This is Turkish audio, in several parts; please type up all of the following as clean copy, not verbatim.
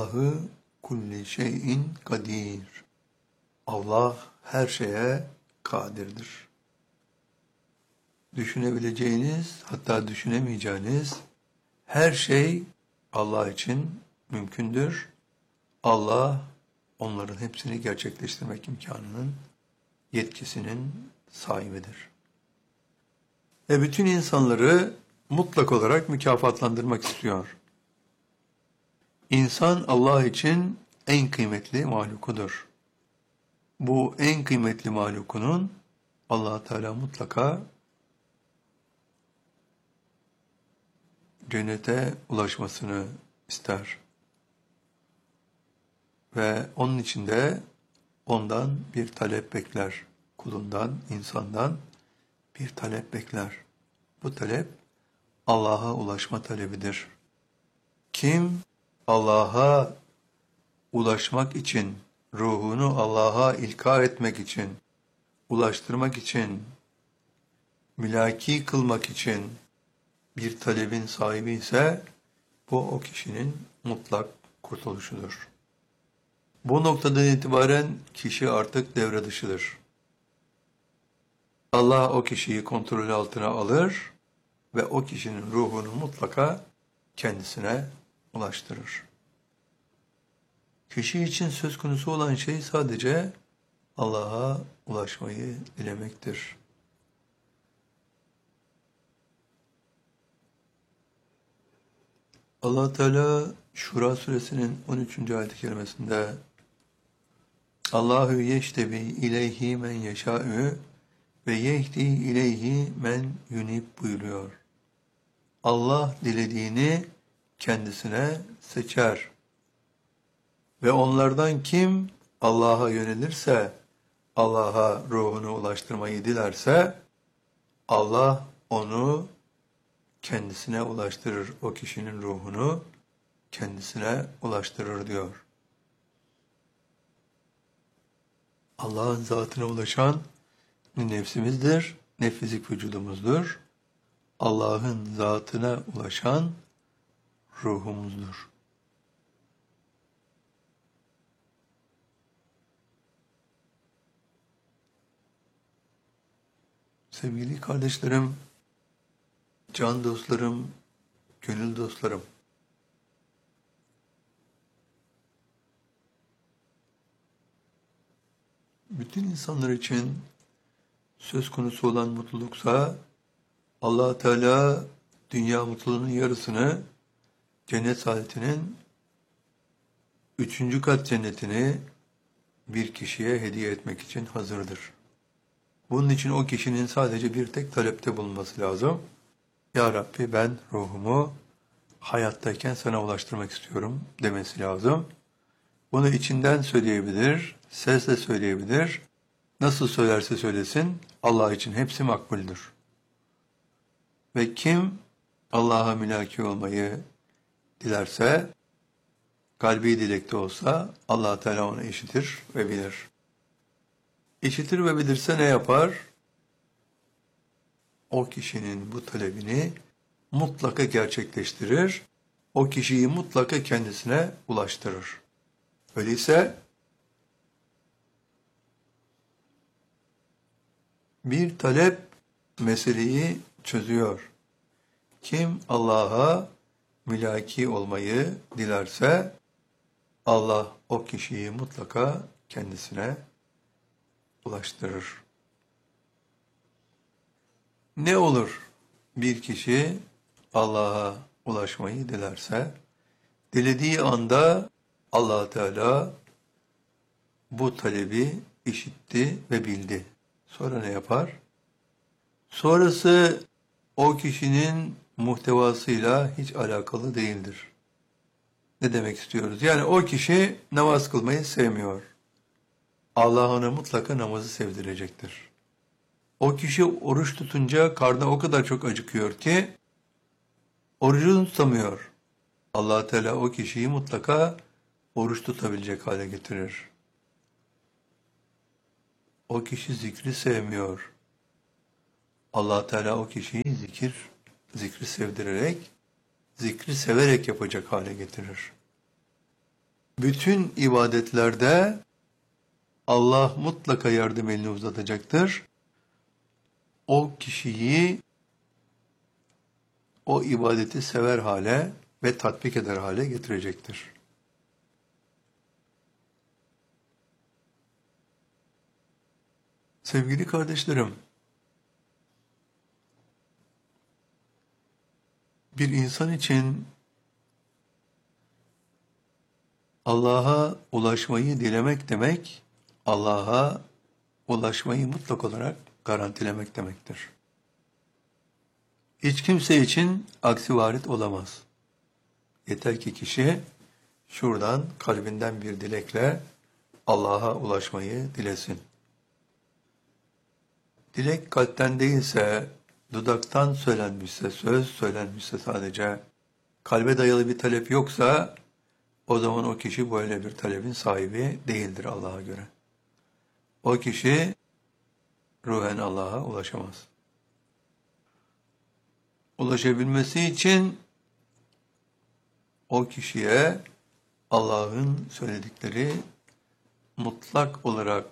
Allahu kulli şeyin kadir. Allah her şeye kadirdir. Düşünebileceğiniz, hatta düşünemeyeceğiniz her şey Allah için mümkündür. Allah onların hepsini gerçekleştirmek imkanının, yetkisinin sahibidir. Ve bütün insanları mutlak olarak mükafatlandırmak istiyor. İnsan Allah için en kıymetli mahlukudur. Bu en kıymetli mahlukunun Allah Teala mutlaka cennete ulaşmasını ister. Ve onun için de ondan bir talep bekler. Kulundan, insandan bir talep bekler. Bu talep Allah'a ulaşma talebidir. Kim Allah'a ulaşmak için, ruhunu Allah'a ilka etmek için, ulaştırmak için, mülaki kılmak için bir talebin sahibi ise bu o kişinin mutlak kurtuluşudur. Bu noktadan itibaren kişi artık devre dışıdır. Allah o kişiyi kontrol altına alır ve o kişinin ruhunu mutlaka kendisine ulaştırır. Kişi için söz konusu olan şey sadece Allah'a ulaşmayı dilemektir. Allah Teala Şura suresinin 13. ayet-i kerimesinde Allahu yeştebi ileyhi men yeşâ'ü ve yehdi ileyhi men yunib buyuruyor. Allah dilediğini kendisine seçer. Ve onlardan kim Allah'a yönelirse, Allah'a ruhunu ulaştırmayı dilerse, Allah onu kendisine ulaştırır. O kişinin ruhunu kendisine ulaştırır diyor. Allah'ın zatına ulaşan ne nefsimizdir, ne fizik vücudumuzdur. Allah'ın zatına ulaşan ruhumuzdur. Sevgili kardeşlerim, can dostlarım, gönül dostlarım, bütün insanlar için söz konusu olan mutluluksa Allah Teala dünya mutluluğunun yarısını cennet saadetinin 3. kat cennetini bir kişiye hediye etmek için hazırdır. Bunun için o kişinin sadece bir tek talepte bulunması lazım. Ya Rabbi ben ruhumu hayattayken sana ulaştırmak istiyorum demesi lazım. Bunu içinden söyleyebilir, sesle söyleyebilir. Nasıl söylerse söylesin Allah için hepsi makbuldür. Ve kim Allah'a mülaki olmayı dilerse, kalbi dilekte olsa Allah Teala onu işitir ve bilir. İşitir ve bilirse ne yapar? O kişinin bu talebini mutlaka gerçekleştirir. O kişiyi mutlaka kendisine ulaştırır. Öyleyse bir talep meseleyi çözüyor. Kim Allah'a mülaki olmayı dilerse Allah o kişiyi mutlaka kendisine ulaştırır. Ne olur bir kişi Allah'a ulaşmayı dilerse, dilediği anda Allah Teala bu talebi işitti ve bildi. Sonra ne yapar? Sonrası o kişinin muhtevasıyla hiç alakalı değildir. Ne demek istiyoruz? Yani o kişi namaz kılmayı sevmiyor. Allah ona mutlaka namazı sevdirecektir. O kişi oruç tutunca karnı o kadar çok acıkıyor ki orucunu tutamıyor. Allah Teala o kişiyi mutlaka oruç tutabilecek hale getirir. O kişi zikri sevmiyor. Allah Teala o kişiyi zikri sevdirerek, zikri severek yapacak hale getirir. Bütün ibadetlerde Allah mutlaka yardım elini uzatacaktır. O kişiyi o ibadeti sever hale ve tatbik eder hale getirecektir. Sevgili kardeşlerim, bir insan için Allah'a ulaşmayı dilemek demek, Allah'a ulaşmayı mutlak olarak garantilemek demektir. Hiç kimse için aksi varit olamaz. Yeter ki kişi şuradan kalbinden bir dilekle Allah'a ulaşmayı dilesin. Dilek kalpten değilse, dudaktan söylenmişse, söz söylenmişse sadece, kalbe dayalı bir talep yoksa, o zaman o kişi böyle bir talebin sahibi değildir Allah'a göre. O kişi ruhen Allah'a ulaşamaz. Ulaşabilmesi için o kişiye Allah'ın söyledikleri mutlak olarak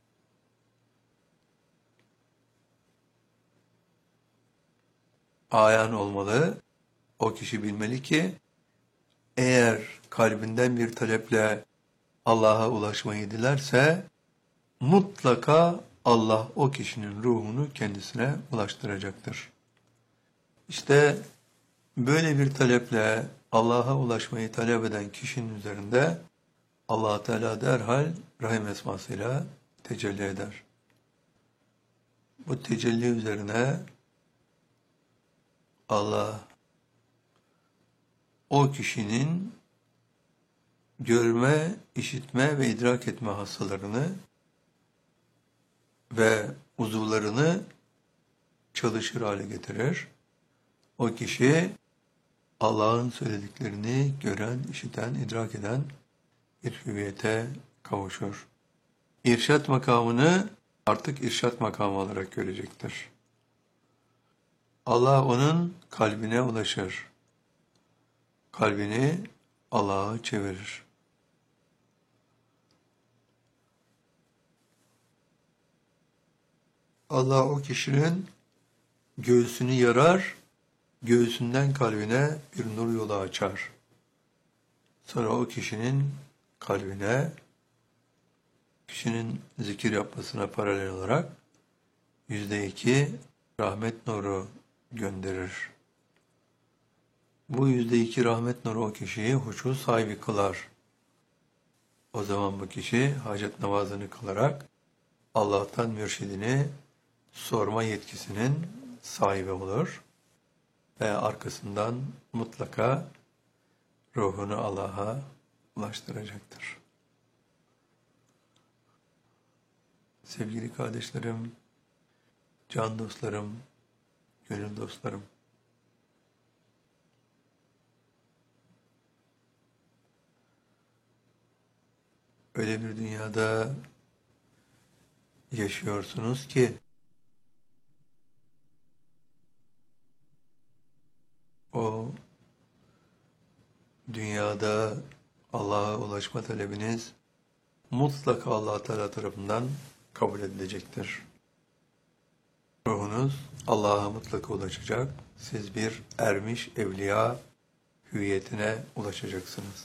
ayan olmalı. O kişi bilmeli ki eğer kalbinden bir taleple Allah'a ulaşmayı dilerse mutlaka Allah o kişinin ruhunu kendisine ulaştıracaktır. İşte böyle bir taleple Allah'a ulaşmayı talep eden kişinin üzerinde Allah Teala derhal Rahim esmasıyla tecelli eder. Bu tecelli üzerine Allah o kişinin görme, işitme ve idrak etme hassalarını ve uzuvlarını çalışır hale getirir. O kişi Allah'ın söylediklerini gören, işiten, idrak eden bir hüviyete kavuşur. İrşad makamını artık irşad makamı olarak görecektir. Allah onun kalbine ulaşır. Kalbini Allah'a çevirir. Allah o kişinin göğsünü yarar, göğsünden kalbine bir nur yolu açar. Sonra o kişinin kalbine, kişinin zikir yapmasına paralel olarak %2 rahmet nuru gönderir. Bu %2 rahmet nuru o kişiyi huşu sahibi kılar. O zaman bu kişi hacet namazını kılarak Allah'tan mürşidini sorma yetkisinin sahibi olur ve arkasından mutlaka ruhunu Allah'a ulaştıracaktır. Sevgili kardeşlerim, can dostlarım, gönül dostlarım, öyle bir dünyada yaşıyorsunuz ki o dünyada Allah'a ulaşma talebiniz mutlaka Allah Teala tarafından kabul edilecektir. Ruhunuz Allah'a mutlaka ulaşacak. Siz bir ermiş evliya hüviyetine ulaşacaksınız.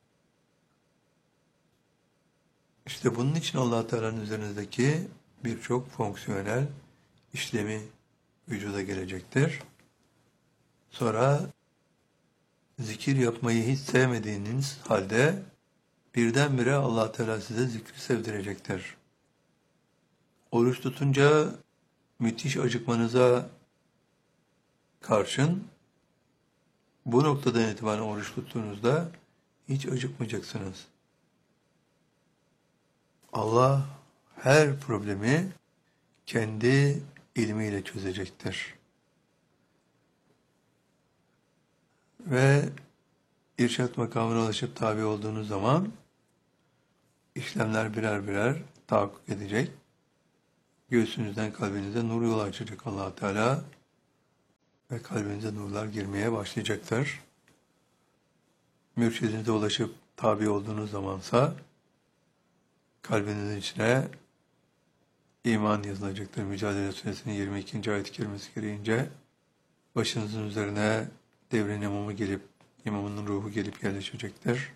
İşte bunun için Allah Teala'nın üzerinizdeki birçok fonksiyonel işlemi vücuda gelecektir. Sonra zikir yapmayı hiç sevmediğiniz halde birdenbire Allah Teala size zikri sevdirecektir. Oruç tutunca müthiş acıkmanıza karşın bu noktadan itibaren oruç tuttuğunuzda hiç acıkmayacaksınız. Allah her problemi kendi ilmiyle çözecektir. Ve irşad makamına ulaşıp tabi olduğunuz zaman işlemler birer birer tahakkuk edecek. Göğsünüzden kalbinize nur yolu açacak Allah Teala ve kalbinize nurlar girmeye başlayacaktır. Mürşidinize ulaşıp tabi olduğunuz zamansa kalbinizin içine iman yazılacaktır. Mücadele Suresinin 22. ayet-i kerimesi gereğince başınızın üzerine devrin imamının ruhu gelip yerleşecektir.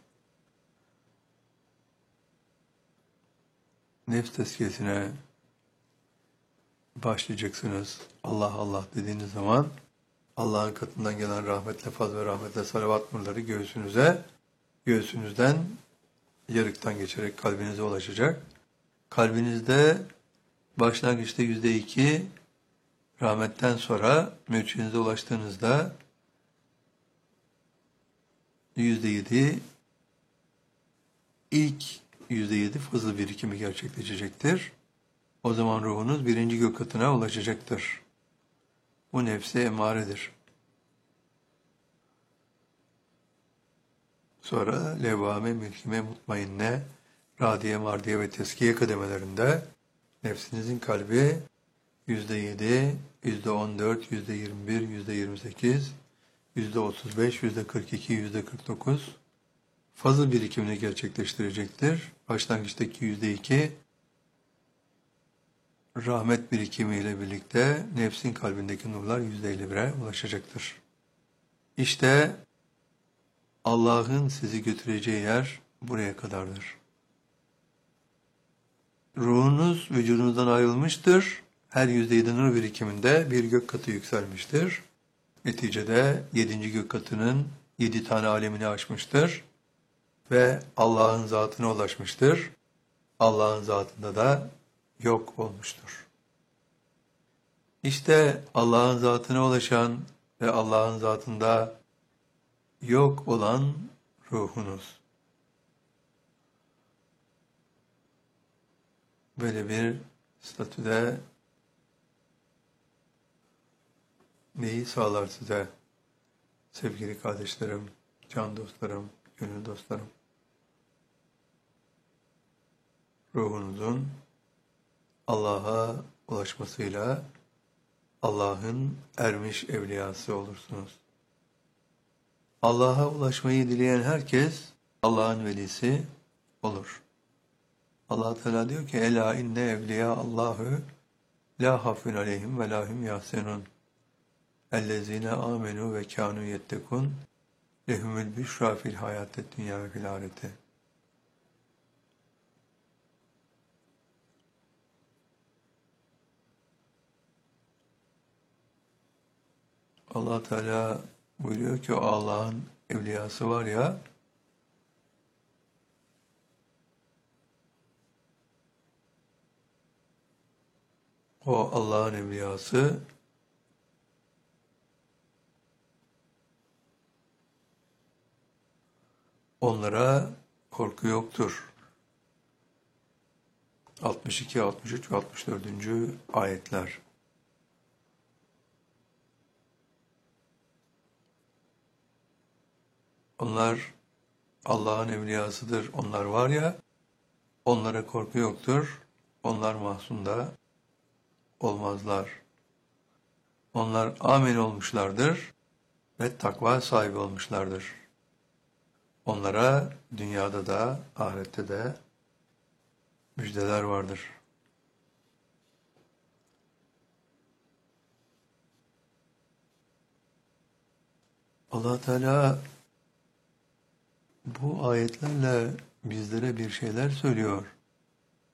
Nefs tezkiyesine başlayacaksınız. Allah Allah dediğiniz zaman Allah'ın katından gelen rahmetle, faz ve rahmetle salavat nurları göğsünüzden yarıktan geçerek kalbinize ulaşacak. Kalbinizde başlangıçta %2, rahmetten sonra mevçinize ulaştığınızda %7, ilk %7 fazla birikimi gerçekleşecektir. O zaman ruhunuz birinci gök katına ulaşacaktır. Bu nefse emaredir. Sonra levvame, mülkime, mutmainne, radiye, mardiye ve teskiye kademelerinde nefsinizin kalbi %7, %14, %21, %28, %35, %42, %49 fazıl birikimini gerçekleştirecektir. Başlangıçtaki %2 rahmet birikimiyle birlikte nefsin kalbindeki nurlar %51'e ulaşacaktır. İşte Allah'ın sizi götüreceği yer buraya kadardır. Ruhunuz vücudunuzdan ayrılmıştır. Her %7 nur birikiminde bir gök katı yükselmiştir. Neticede 7. gök katının 7 tane alemini aşmıştır ve Allah'ın zatına ulaşmıştır. Allah'ın zatında da yok olmuştur. İşte Allah'ın zatına ulaşan ve Allah'ın zatında yok olan ruhunuz. Böyle bir statüde neyi sağlar size sevgili kardeşlerim, can dostlarım, gönül dostlarım? Ruhunuzun Allah'a ulaşmasıyla Allah'ın ermiş evliyası olursunuz. Allah'a ulaşmayı dileyen herkes Allah'ın velisi olur. Allah Teala diyor ki: "Ela inne evliya Allahu la hafun aleyhim ve lahum yahsenun. Ellezine amenu ve kanu yettekun. Lehumul büşra fil hayated dünya ve fil ahirete." Allah Teala buyuruyor ki o Allah'ın evliyası var ya, o Allah'ın evliyası onlara korku yoktur. 62, 63 ve 64. ayetler. Onlar Allah'ın evliyasıdır. Onlar var ya, onlara korku yoktur. Onlar mahzunda olmazlar. Onlar amin olmuşlardır ve takva sahibi olmuşlardır. Onlara dünyada da ahirette de müjdeler vardır. Allah Teala bu ayetlerle bizlere bir şeyler söylüyor.